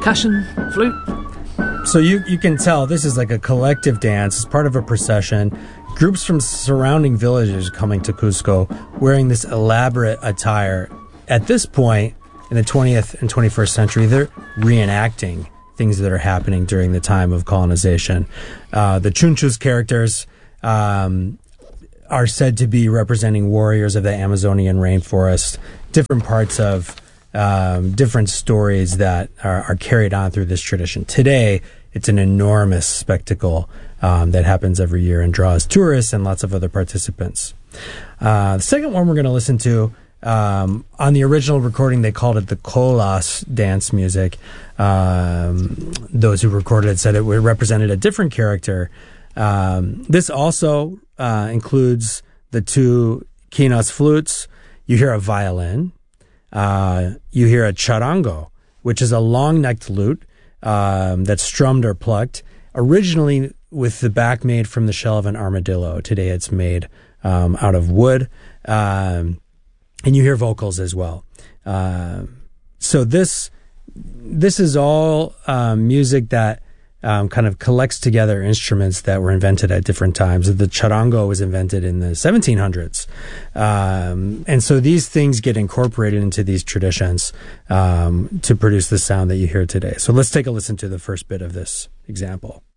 percussion, flute. So you can tell this is like a collective dance. It's part of a procession. Groups from surrounding villages coming to Cusco wearing this elaborate attire. At this point, in the 20th and 21st century, they're reenacting things that are happening during the time of colonization. The Chunchus characters are said to be representing warriors of the Amazonian rainforest, different parts of different stories that are carried on through this tradition. Today, it's an enormous spectacle that happens every year and draws tourists and lots of other participants. The second one we're going to listen to, on the original recording, they called it the Colas dance music. Those who recorded it said it represented a different character. This also includes the two quinas flutes. You hear a violin. You hear a charango, which is a long-necked lute that's strummed or plucked, originally with the back made from the shell of an armadillo. Today it's made out of wood. And you hear vocals as well. So this is all music that kind of collects together instruments that were invented at different times. The charango was invented in the 1700s. And so these things get incorporated into these traditions to produce the sound that you hear today. So let's take a listen to the first bit of this example.